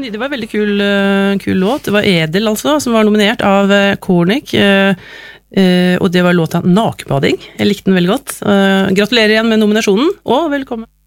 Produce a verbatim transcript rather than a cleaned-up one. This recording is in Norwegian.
det var en veldig kul, kul låt. Det var Edel altså, som var nominert av Kornik, og det var låta Nakbading. Jeg likte den veldig godt. Gratulerer igjen med nominasjonen, og velkommen.